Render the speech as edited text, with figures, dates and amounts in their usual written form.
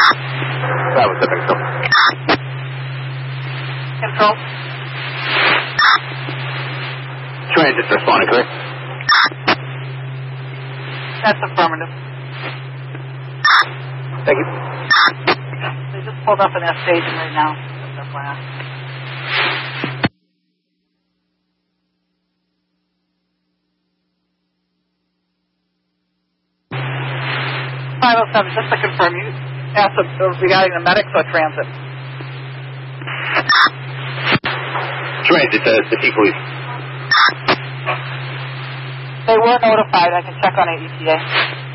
Bravo 7 Control. Control. Transit's responding, clear. That's affirmative. Thank you. They just pulled up in that station right now. That's FYI. Just to confirm, you asked regarding the medics or transit? Transit, City Police. They were notified. I can check on AETA.